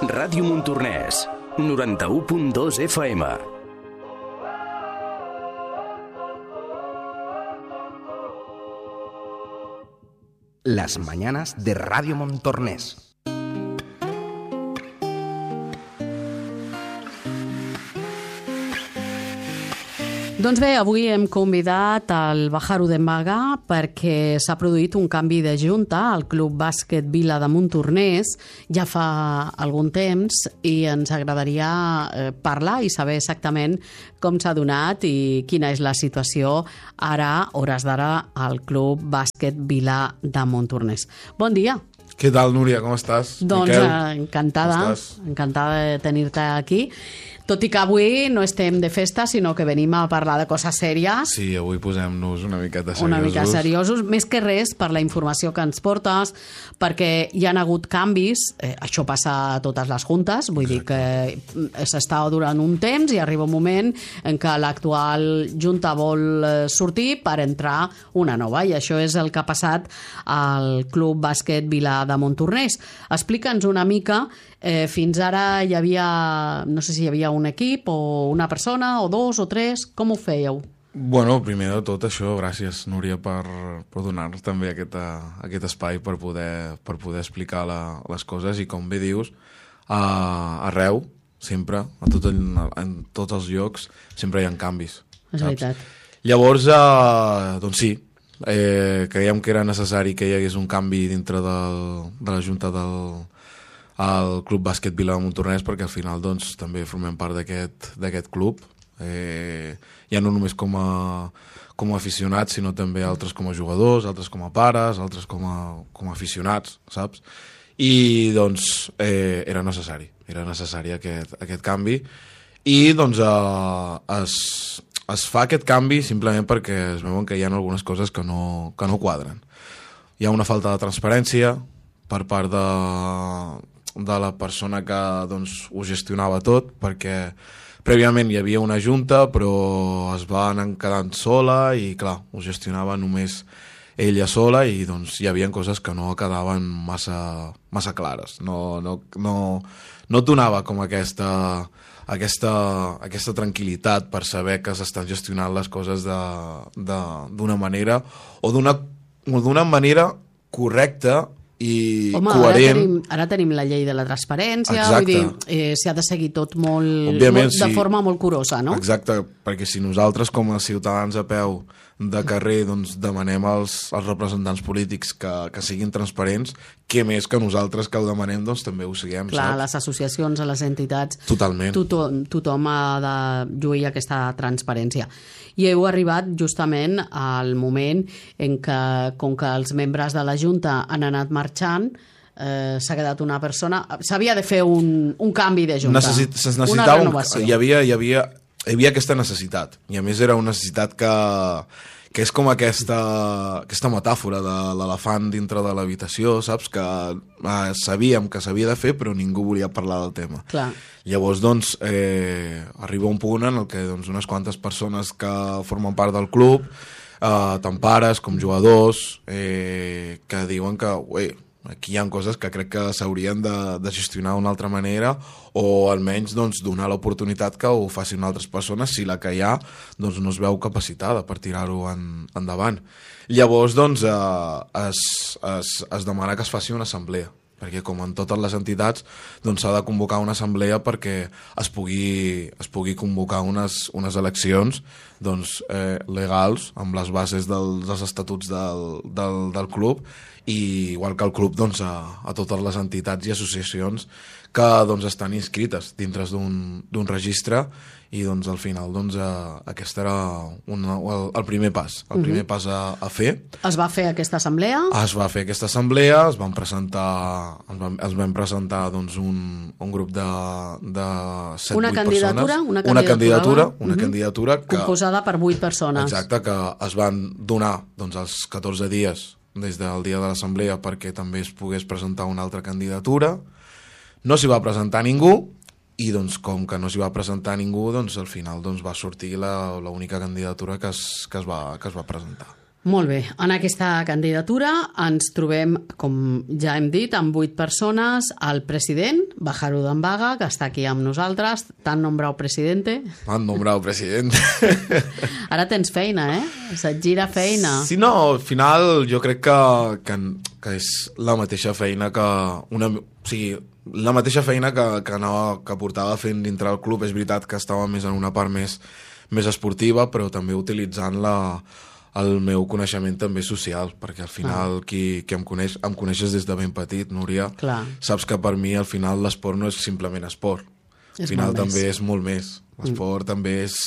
Ràdio Montornès, 91.2 FM. Las mañanas de Radio Montornès. Doncs bé, avui hem convidat el Bajaru d'Embaga perquè s'ha produït un canvi de junta al Club Bàsquet Vila de Montornès ja fa algun temps i ens agradaria parlar i saber exactament com s'ha donat i quina és la situació ara, hores d'ara, al Club Bàsquet Vila de Montornès. Bon dia. Què tal, Núria? Com estàs? Doncs Miquel, encantada de tenir-te aquí. Tot i que avui no estem de festa, sinó que venim a parlar de coses sèries. Sí, avui posem-nos una miqueta seriosos. Una mica seriosos, més que res per la informació que ens portes, perquè hi ha hagut canvis, això passa a totes les juntes, vull dir que s'està durant un temps i arriba un moment en què l'actual junta vol sortir per entrar una nova, i això és el que ha passat al Club Bàsquet Vila de Montornès. Explica'ns una mica. Fins ara hi havia, no sé si hi havia un equip o una persona o dos o tres, com ho fèieu? Bueno, primer de tot això, gràcies, Núria, per donar-nos també aquest espai per poder explicar les coses, i com bé dius, arreu, sempre, en tots els llocs, sempre hi ha canvis. És veritat. Llavors, doncs sí, creiem que era necessari que hi hagués un canvi dintre de la junta al Club Bàsquet Vila de Montornès, perquè al final doncs, també formem part d'aquest club, ja no només com a aficionats, sinó també altres com a jugadors, altres com a pares, altres com a aficionats, saps? I doncs era necessari aquest canvi, i doncs es fa aquest canvi simplement perquè es veuen que hi ha algunes coses que no quadren. Hi ha una falta de transparència per part de la persona que doncs, ho gestionava tot, perquè prèviament hi havia una junta però es va anar quedant sola i clar, ho gestionava només ella sola, i doncs hi havia coses que no quedaven massa clares, no et donava com aquesta tranquil·litat per saber que s'estan gestionant les coses d'una manera o d'una manera correcta i coherent. Ara tenim la llei de la transparència. Exacte. Vull dir, s'ha de seguir tot de forma molt curosa, no? Exacte, perquè si nosaltres com a ciutadans a peu de carrer doncs, demanem als representants polítics que siguin transparents, què més que nosaltres que ho demanem doncs, també ho siguem. Clar, saps? les associacions, les entitats, totalment. Tothom ha de lluir aquesta transparència. I heu arribat justament al moment en què, com que els membres de la Junta han anat marxant, s'ha quedat una persona... S'havia de fer un canvi de Junta. Una renovació. Hi havia aquesta necessitat, i a més era una necessitat que és com aquesta metàfora de l'elefant dintre de l'habitació, saps? Que sabíem que s'havia de fer però ningú volia parlar del tema. Clar. Llavors, doncs, arriba un punt en el que doncs, unes quantes persones que formen part del club, tant pares com jugadors, que diuen que aquí hi ha coses que crec que s'haurien de gestionar d'una altra manera, o almenys doncs, donar l'oportunitat que ho facin altres persones si la que hi ha doncs, no es veu capacitada per tirar-ho endavant. Llavors doncs, es demana que es faci una assemblea, perquè com en totes les entitats doncs, s'ha de convocar una assemblea perquè es pugui convocar unes eleccions doncs, legals amb les bases dels estatuts del club, i igual que el club doncs, a totes les entitats i associacions que doncs, estan inscrites dintre d'un registre, i doncs, al final doncs, aquest era el primer pas, primer pas a fer. Es va fer aquesta assemblea? Es va fer aquesta assemblea, es vam presentar doncs, un grup de 7-8 persones. Una candidatura que, composada per 8 persones. Exacte, que es van donar doncs, els 14 dies des del dia de l'assemblea perquè també es pogués presentar una altra candidatura. No s'hi va presentar ningú, i doncs, com que no s'hi va presentar ningú, doncs, al final doncs, va sortir l'única candidatura que es va presentar. Molt bé, en aquesta candidatura ens trobem, com ja hem dit, amb 8 persones, el president, Bajaru Dambaga, que està aquí amb nosaltres, tan nombrado presidente. Tan nombrado presidente. Ara tens feina, Se't gira feina. Sí, no, al final jo crec que és la mateixa feina la mateixa feina que portava fent dintre el club. És veritat que estava més en una part més esportiva, però també utilitzant el meu coneixement també social, perquè al final qui em coneixes des de ben petit, Núria, saps que per mi al final l'esport no és simplement esport. Al final també és molt més. L'esport també és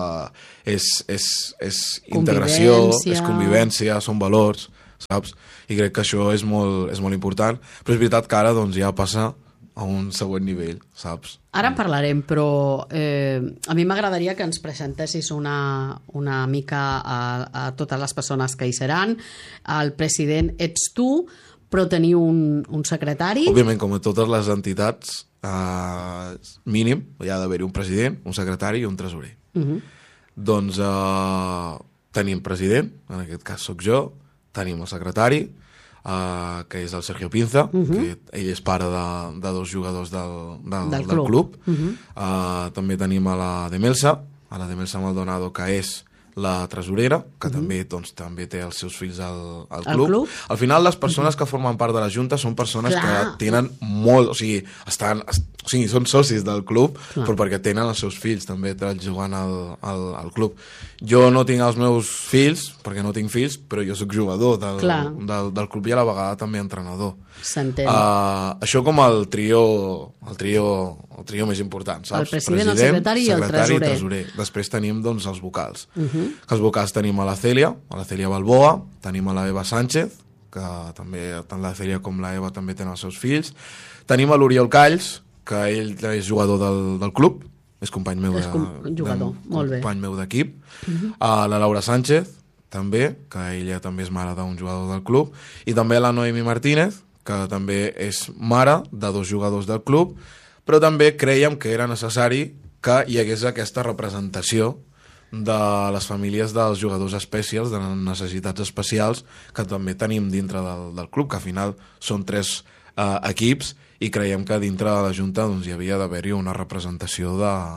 integració, és convivència, són valors, saps? I crec que això és molt important, però és veritat que ara doncs, ja passa a un següent nivell, saps? Ara en parlarem, però a mi m'agradaria que ens presentessis una mica a totes les persones que hi seran. El president ets tu, però teniu un secretari. Òbviament, com a totes les entitats, mínim hi ha d'haver-hi un president, un secretari i un tresorer. Doncs tenim president, en aquest cas sóc jo, tenim el secretari, que és el Sergio Pinza, que ell és pare de 2 jugadors del club. També tenim a la Demelsa Maldonado, que és la tresorera, que també té els seus fills al club. Al final, les persones que formen part de la Junta són persones que tenen molt... O sigui, són socis del club, però perquè tenen els seus fills també jugant al club. Jo no tinc els meus fills, perquè no tinc fills, però jo sóc jugador del club i a la vegada també entrenador. S'entén. Això com el trio més important, saps? El president, el secretari i el tresorer. Després tenim doncs, els vocals. Els vocals tenim a la Cèlia Balboa, tenim a la Eva Sánchez, que també tant la Cèlia com la Eva també tenen els seus fills. Tenim a l'Oriol Calls, que ell és jugador del club, és company meu d'equip. A la Laura Sánchez, també, que ella també és mare d'un jugador del club. I també a la Noemi Martínez, que també és mare de 2 jugadors del club, però també creiem que era necessari que hi hagués aquesta representació de les famílies dels jugadors especials, de les necessitats especials que també tenim dintre del club, que al final són 3 equips, i creiem que dintre de la Junta doncs, hi havia d'haver-hi una representació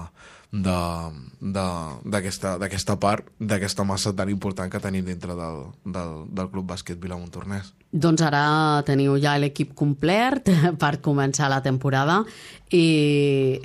d'aquesta part, d'aquesta massa tan important que tenim dintre del Club Bàsquet Vilamontornès. Doncs ara teniu ja l'equip complet per començar la temporada i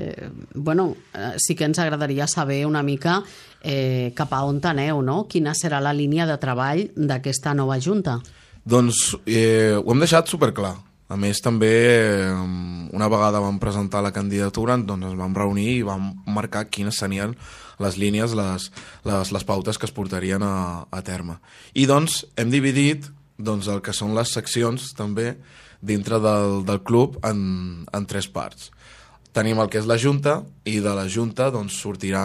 sí que ens agradaria saber una mica cap a on aneu, no? Quina serà la línia de treball d'aquesta nova Junta? Doncs ho hem deixat superclar. A més, també, una vegada vam presentar la candidatura, doncs ens vam reunir i vam marcar quines serien les línies, les pautes que es portarien a terme. I doncs hem dividit el que són les seccions també dintre del club en 3 parts. Tenim el que és la Junta, i de la Junta doncs,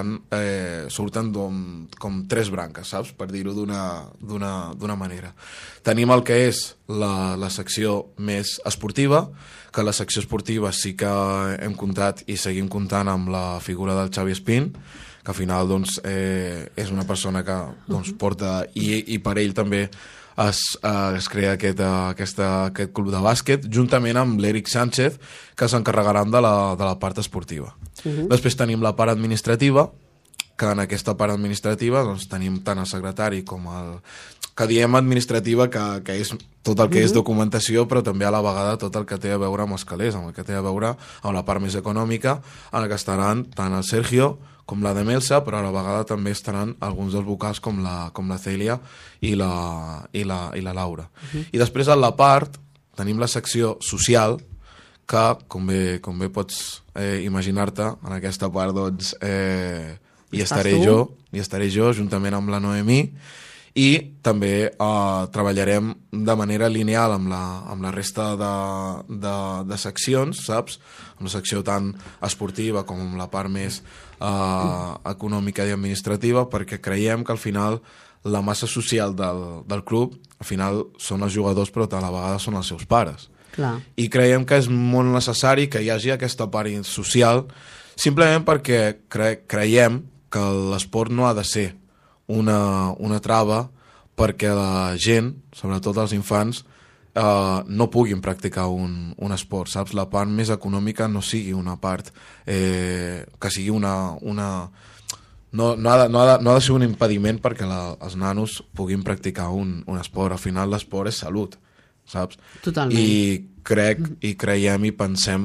surten com 3 branques, saps? Per dir-ho d'una manera. Tenim el que és la secció més esportiva, que la secció esportiva sí que hem comptat i seguim comptant amb la figura del Xavi Espín, que al final doncs, és una persona que doncs, porta, i per ell també es crea aquest club de bàsquet, juntament amb l'Eric Sánchez, que s'encarregaran de la part esportiva. Després tenim la part administrativa, que en aquesta part administrativa doncs, tenim tant el secretari com el... que diem administrativa, que és tot el que és documentació, però també a la vegada tot el que té a veure amb els calés, amb el que té a veure amb la part més econòmica, en la que estaran tant el Sergio com la Demelsa, però a la vegada també estaran alguns dels vocals com la Cèlia i la Laura. I després a la part tenim la secció social, que com bé pots imaginar-te, en aquesta part doncs, hi estaré jo juntament amb la Noemí, i també treballarem de manera lineal amb la resta de seccions, saps? Amb la secció tant esportiva com amb la part més econòmica i administrativa, perquè creiem que al final la massa social del club al final són els jugadors, però a la vegada són els seus pares. Clar. I creiem que és molt necessari que hi hagi aquesta part social, simplement perquè creiem que l'esport no ha de ser una trava perquè la gent, sobretot els infants, no puguin practicar un esport, saps? La part més econòmica no sigui una part que sigui una no ha de ser un impediment perquè els nanos puguin practicar un esport. Al final l'esport és salut, saps? Totalment. I creiem i pensem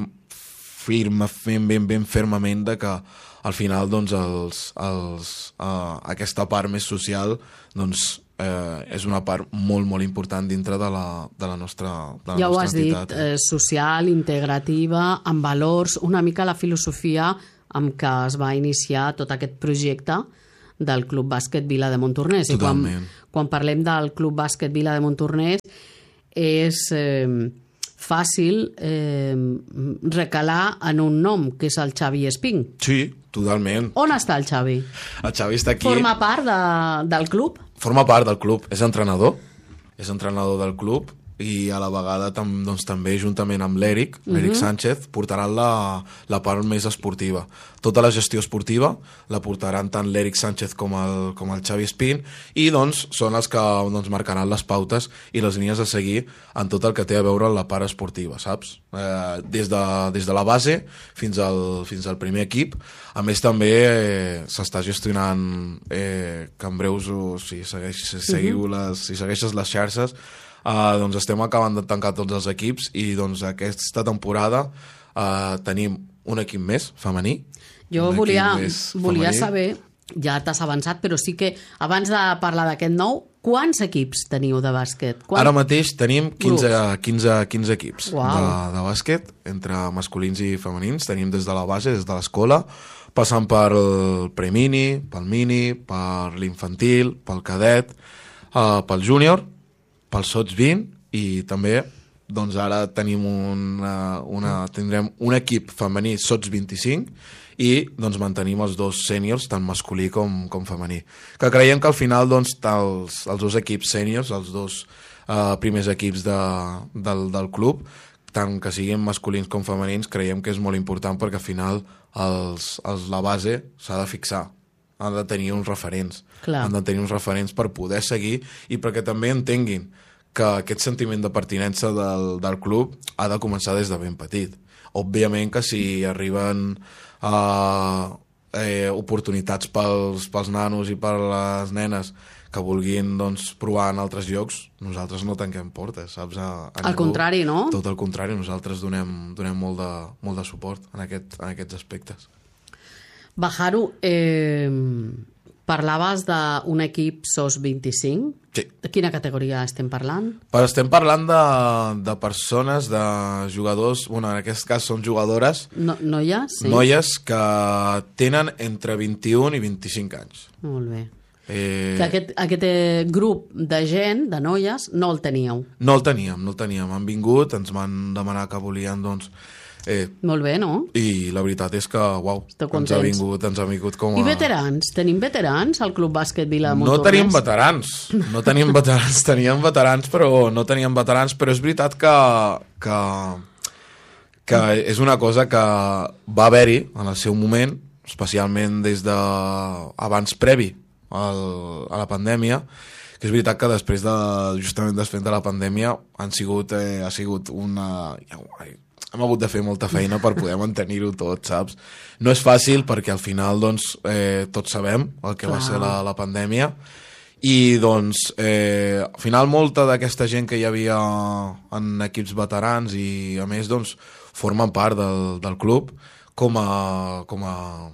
ben fermament de que al final doncs, aquesta part més social doncs, és una part molt, molt important dintre de la nostra entitat. Ja ho has dit, social, integrativa, amb valors, una mica la filosofia amb què es va iniciar tot aquest projecte del Club Bàsquet Vila de Montornès. Totalment. I quan parlem del Club Bàsquet Vila de Montornès és fàcil recalar en un nom, que és el Xavi Espín. Sí, totalment. On està el Xavi? El Xavi està aquí. Forma part del club? Forma part del club, és entrenador del club i a la vegada doncs, també juntament amb l'Eric Sánchez portaran la part més esportiva. Tota la gestió esportiva la portaran tant l'Eric Sánchez com el Xavi Espín i doncs són els que doncs, marcaran les pautes i les línies a seguir en tot el que té a veure amb la part esportiva, saps? Des de la base fins al primer equip. A més també s'està gestionant que en breus si segueixes les xarxes doncs estem acabant de tancar tots els equips i doncs aquesta temporada tenim un equip més femení. Jo volia saber, ja t'has avançat, però sí que abans de parlar d'aquest nou, quants equips teniu de bàsquet? Ara mateix tenim 15 equips de bàsquet, entre masculins i femenins. Tenim des de la base, des de l'escola, passant per el premini, pel mini, per l'infantil, pel cadet, pel júnior, pel sots 20 i també doncs ara tenim tindrem un equip femení sots 25 i doncs mantenim els dos sèniors, tant masculí com femení. Que creiem que al final doncs, els dos equips sèniors, els dos primers equips del club, tant que siguin masculins com femenins, creiem que és molt important perquè al final la base s'ha de fixar. Han de tenir uns referents. Clar. Han de tenir uns referents per poder seguir i perquè també entenguin que aquest sentiment de pertinença del club ha de començar des de ben petit. Òbviament que si arriben oportunitats pels nanos i per les nenes que vulguin doncs, provar en altres llocs, nosaltres no tanquem portes, saps? Al contrari, no? Tot el contrari, nosaltres donem molt de suport en aquests aspectes. Bajaru, parlaves d'un equip SOS 25? Sí. De quina categoria estem parlant? Estem parlant de persones, de jugadors, bueno, en aquest cas són jugadores, noies, sí. Noies que tenen entre 21 i 25 anys. Molt bé. Que aquest grup de gent, de noies, no el teníeu? No el teníem. Han vingut, ens van demanar que volien, doncs, molt bé, no? I la veritat és que, uau, ens ha vingut com a... I veterans? Tenim veterans al Club Bàsquet Vila de Montornès? No tenim veterans, teníem veterans, però no teníem veterans, però és veritat que és una cosa que va haver-hi en el seu moment, especialment des de abans previ a la pandèmia, que és veritat que justament després de la pandèmia ha sigut una... Hem hagut de fer molta feina per poder mantenir-ho tot, saps? No és fàcil perquè al final doncs, tots sabem el que va ser la pandèmia i doncs al final molta d'aquesta gent que hi havia en equips veterans i a més doncs formen part del club com a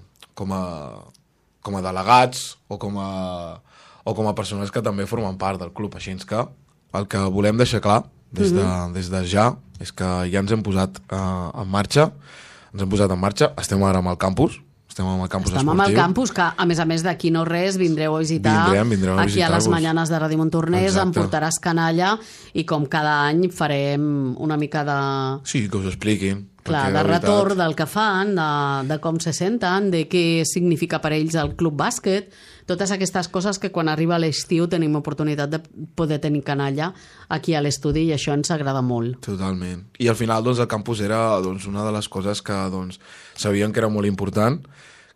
delegats o com a persones que també formen part del club, així que el que volem deixar clar des de ja és que ja ens hem posat en marxa, estem ara amb el campus, estem amb el campus esportiu. Estem amb el campus, que a més d'aquí no res vindreu a visitar aquí a les Mañanes de Ràdio Montornès. Exacte. Em portaràs canalla i com cada any farem una mica de... Sí, que us expliquin. Clar, de retorn del que fan, de com se senten, de què significa per ells el club bàsquet, totes aquestes coses que quan arriba l'estiu tenim oportunitat de poder tenir canalla aquí a l'estudi i això ens agrada molt. Totalment. I al final doncs, el campus era doncs, una de les coses que doncs, sabíem que era molt important,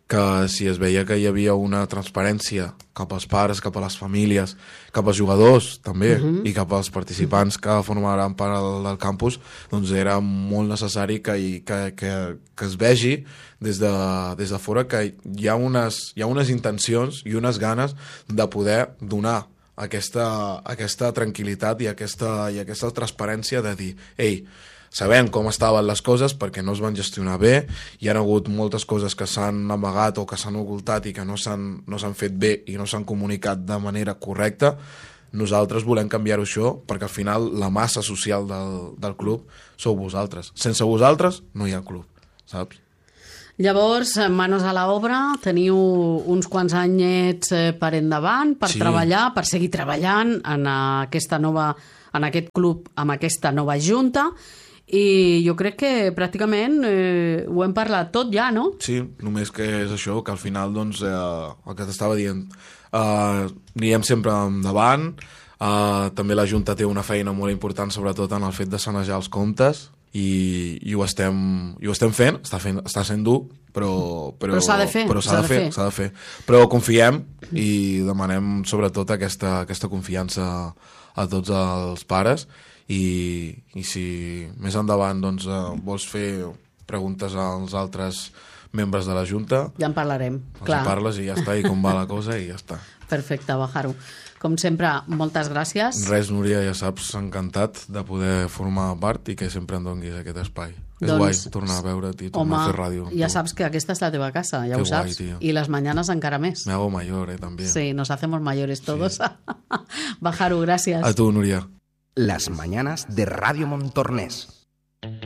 que si es veia que hi havia una transparència cap als pares, cap a les famílies, cap als jugadors també, i cap als participants que formaran part del campus, doncs era molt necessari que es vegi des de fora que hi ha unes intencions i unes ganes de poder donar aquesta tranquil·litat i aquesta transparència de dir, ei, sabem com estaven les coses perquè no es van gestionar bé, hi ha hagut moltes coses que s'han amagat o que s'han ocultat i que no s'han fet bé i no s'han comunicat de manera correcta. Nosaltres volem canviar-ho això perquè al final la massa social del club sou vosaltres. Sense vosaltres no hi ha club, saps? Llavors, manos a l'obra, teniu uns quants anyets per endavant, per treballar, per seguir treballant en aquest club, amb aquesta nova junta, i jo crec que pràcticament ho hem parlat tot ja, no? Sí, només que és això, que al final, doncs, el que t'estava dient, anirem sempre endavant, també la Junta té una feina molt important, sobretot en el fet de sanejar els comptes, i ho estem fent, està sent dur, però s'ha de fer. Però confiem i demanem sobretot aquesta confiança a tots els pares, i si més endavant doncs, vols fer preguntes als altres membres de la Junta, ja en parlarem, clar. Parles i ja està, i com va la cosa i ja està. Perfecte, Bajaro. Com sempre, moltes gràcies. Res, Núria, ja saps, encantat de poder formar part i que sempre em donguis aquest espai. És guai tornar a veure't i tornar a fer ràdio. Ja saps que aquesta és la teva casa, ja ho saps. Guai, I les mañanas encara més. Me hago mayor, també. Sí, nos hacemos mayores todos. Sí. Bajaro, gràcies. A tu, Núria. Las mañanas de Radio Montornès.